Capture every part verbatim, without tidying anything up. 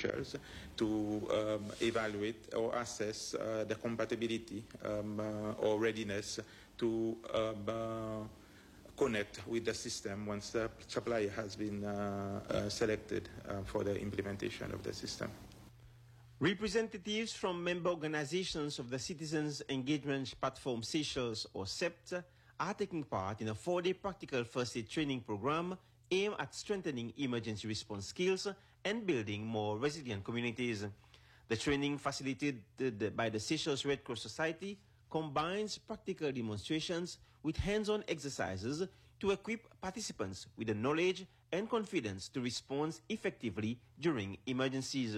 officials to um, evaluate or assess uh, the compatibility um, uh, or readiness to um, uh, connect with the system once the supplier has been uh, uh, selected uh, for the implementation of the system. Representatives from member organizations of the Citizens Engagement Platform Seychelles, or C E P T, are taking part in a four-day practical first aid training program aimed at strengthening emergency response skills and building more resilient communities. The training, facilitated by the Seychelles Red Cross Society, combines practical demonstrations with hands-on exercises to equip participants with the knowledge and confidence to respond effectively during emergencies.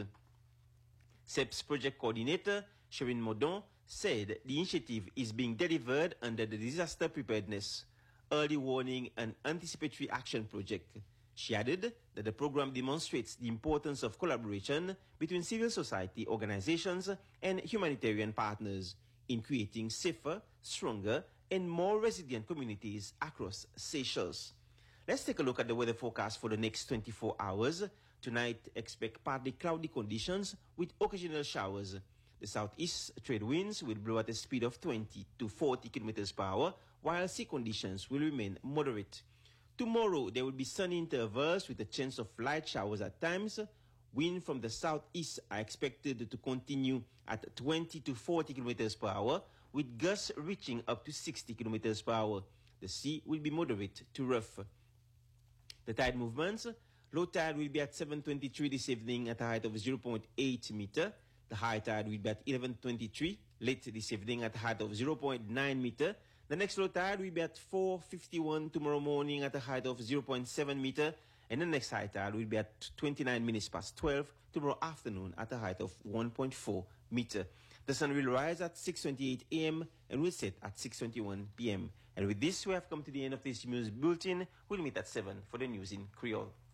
C E P T's project coordinator, Sherin Modon, said the initiative is being delivered under the Disaster Preparedness, Early Warning and Anticipatory Action Project. She added that the program demonstrates the importance of collaboration between civil society organizations and humanitarian partners in creating safer, stronger, and more resilient communities across Seychelles. Let's take a look at the weather forecast for the next twenty-four hours. Tonight, expect partly cloudy conditions with occasional showers. The southeast trade winds will blow at a speed of twenty to forty kilometers per hour, while sea conditions will remain moderate. Tomorrow, there will be sunny intervals with a chance of light showers at times. Wind from the southeast are expected to continue at twenty to forty kilometers per hour, with gusts reaching up to sixty kilometers per hour. The sea will be moderate to rough. The tide movements: low tide will be at seven twenty-three this evening at a height of zero point eight meter. The high tide will be at eleven twenty-three late this evening at a height of zero point nine meter. The next low tide will be at four fifty-one tomorrow morning at a height of zero point seven meter. And the next high tide will be at twenty-nine minutes past twelve tomorrow afternoon at a height of one point four meter. The sun will rise at six twenty-eight a m and will set at six twenty-one p m And with this, we have come to the end of this news bulletin. We'll meet at seven for the news in Creole.